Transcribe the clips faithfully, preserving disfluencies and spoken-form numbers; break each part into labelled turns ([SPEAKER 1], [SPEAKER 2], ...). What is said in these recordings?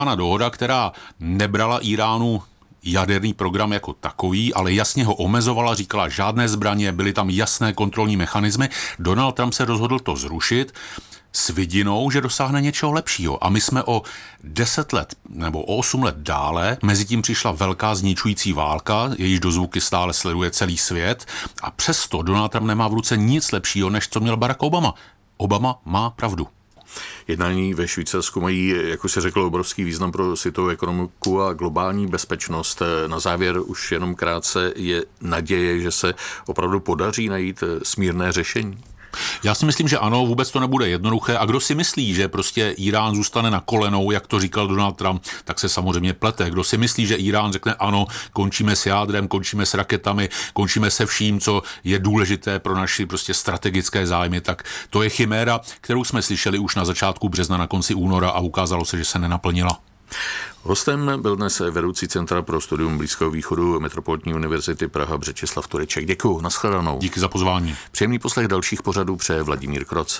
[SPEAKER 1] dohoda, která nebrala Íránu jaderný program jako takový, ale jasně ho omezovala, říkala žádné zbraně, byly tam jasné kontrolní mechanismy. Donald Trump se rozhodl to zrušit s vidinou, že dosáhne něčeho lepšího. A my jsme o deset let nebo o osm let dále, mezi tím přišla velká zničující válka, jejíž dozvuky stále sleduje celý svět a přesto Donald Trump nemá v ruce nic lepšího, než co měl Barack Obama. Obama má pravdu.
[SPEAKER 2] Jednání ve Švýcarsku mají, jak už se řeklo, obrovský význam pro světovou ekonomiku a globální bezpečnost. Na závěr už jenom krátce je naděje, že se opravdu podaří najít smírné řešení.
[SPEAKER 1] Já si myslím, že ano, vůbec to nebude jednoduché. A kdo si myslí, že prostě Írán zůstane na kolenou, jak to říkal Donald Trump, tak se samozřejmě plete. Kdo si myslí, že Írán řekne ano, končíme s jádrem, končíme s raketami, končíme se vším, co je důležité pro naši prostě strategické zájmy, tak to je chiméra, kterou jsme slyšeli už na začátku března, na konci února a ukázalo se, že se nenaplnila.
[SPEAKER 2] Hostem byl dnes vedoucí Centra pro studium Blízkého východu Metropolitní univerzity Praha Břetislav Tureček. Děkuju, nashledanou.
[SPEAKER 1] Díky za pozvání.
[SPEAKER 2] Příjemný poslech dalších pořadů přeje Vladimír Kroc.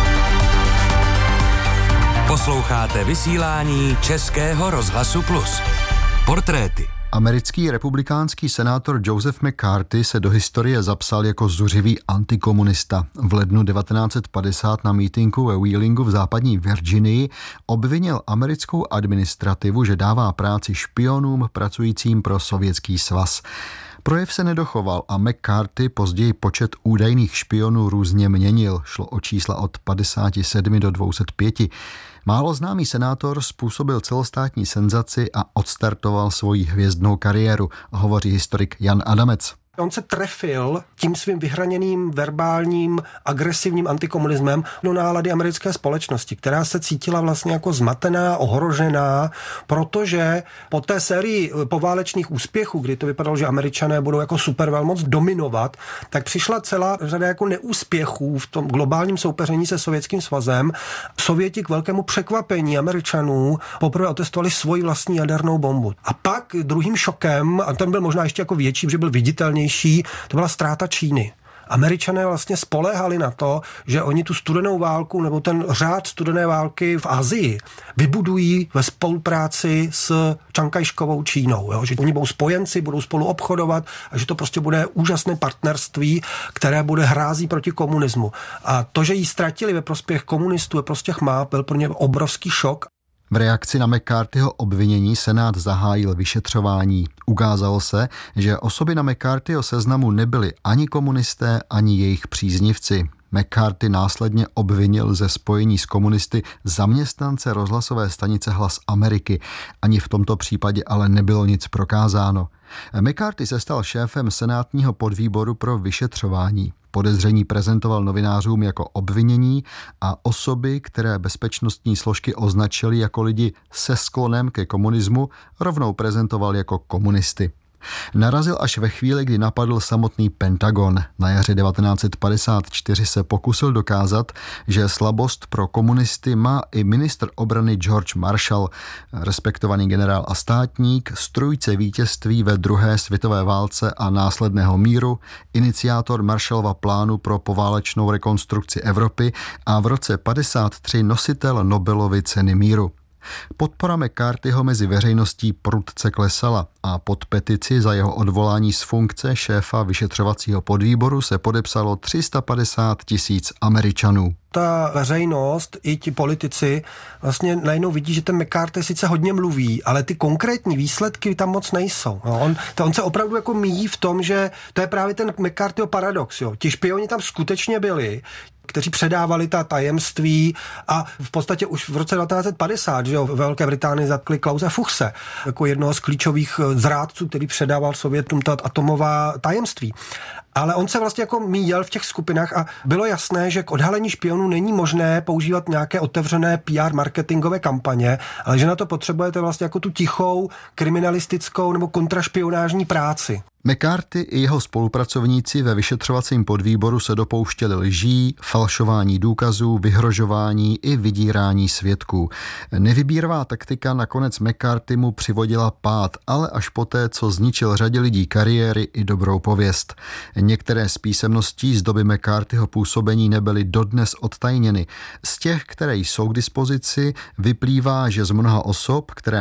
[SPEAKER 3] Posloucháte vysílání Českého rozhlasu Plus. Portréty.
[SPEAKER 4] Americký republikánský senátor Joseph McCarthy se do historie zapsal jako zuřivý antikomunista. V lednu devatenáct set padesát na mítinku ve Wheelingu v západní Virginii obvinil americkou administrativu, že dává práci špionům pracujícím pro Sovětský svaz. Projev se nedochoval a McCarthy později počet údajných špionů různě měnil. Šlo o čísla od padesát sedm do dvě stě pět. Málo známý senátor způsobil celostátní senzaci a odstartoval svoji hvězdnou kariéru, hovoří historik Jan Adamec.
[SPEAKER 5] On se trefil tím svým vyhraněným, verbálním, agresivním antikomunismem do nálady americké společnosti, která se cítila vlastně jako zmatená, ohrožená, protože po té sérii poválečných úspěchů, kdy to vypadalo, že Američané budou jako supervelmoc dominovat, tak přišla celá řada jako neúspěchů v tom globálním soupeření se Sovětským svazem. Sověti k velkému překvapení Američanů poprvé otestovali svoji vlastní jadernou bombu. A pak druhým šokem, a ten byl možná ještě jako větší, že byl viditelný, to byla ztráta Číny. Američané vlastně spoléhali na to, že oni tu studenou válku nebo ten řád studené války v Asii vybudují ve spolupráci s Čankajškovou Čínou. Jo? Že oni budou spojenci, budou spolu obchodovat a že to prostě bude úžasné partnerství, které bude hrází proti komunismu. A to, že ji ztratili ve prospěch komunistů, ve prospěch má, byl pro ně obrovský šok.
[SPEAKER 4] V reakci na McCarthyho obvinění Senát zahájil vyšetřování. Ukázalo se, že osoby na McCarthyho seznamu nebyly ani komunisté, ani jejich příznivci. McCarthy následně obvinil ze spojení s komunisty zaměstnance rozhlasové stanice Hlas Ameriky. Ani v tomto případě ale nebylo nic prokázáno. McCarthy se stal šéfem senátního podvýboru pro vyšetřování. Podezření prezentoval novinářům jako obvinění a osoby, které bezpečnostní složky označily jako lidi se sklonem ke komunismu, rovnou prezentoval jako komunisty. Narazil až ve chvíli, kdy napadl samotný Pentagon. Na jaře devatenáct set padesát čtyři se pokusil dokázat, že slabost pro komunisty má i ministr obrany George Marshall, respektovaný generál a státník, strůjce vítězství ve druhé světové válce a následného míru, iniciátor Marshallova plánu pro poválečnou rekonstrukci Evropy a v roce padesát tři nositel Nobelovy ceny míru. Podpora McCarthyho mezi veřejností prudce klesala a pod petici za jeho odvolání z funkce šéfa vyšetřovacího podvýboru se podepsalo tři sta padesát tisíc Američanů.
[SPEAKER 5] Ta veřejnost i ti politici vlastně najednou vidí, že ten McCarthy sice hodně mluví, ale ty konkrétní výsledky tam moc nejsou. No, on, to on se opravdu jako míjí v tom, že to je právě ten McCarthyho paradox. Jo. Ti špioni tam skutečně byli, kteří předávali ta tajemství a v podstatě už v roce devatenáct set padesát, že jo, ve Velké Británii zatkli Klause Fuchse jako jednoho z klíčových zrádců, který předával Sovětům ta atomová tajemství. Ale on se vlastně jako míjel v těch skupinách a bylo jasné, že k odhalení špionů není možné používat nějaké otevřené P R marketingové kampaně, ale že na to potřebujete vlastně jako tu tichou kriminalistickou nebo kontrašpionážní práci.
[SPEAKER 4] McCarthy i jeho spolupracovníci ve vyšetřovacím podvýboru se dopouštěli lží, falšování důkazů, vyhrožování i vydírání svědků. Nevybíravá taktika nakonec McCarthy mu přivodila pád, ale až poté, co zničil řadě lidí kariéry i dobrou pověst. Některé z písemností z doby McCarthyho působení nebyly dodnes odtajněny. Z těch, které jsou k dispozici, vyplývá, že z mnoha osob, které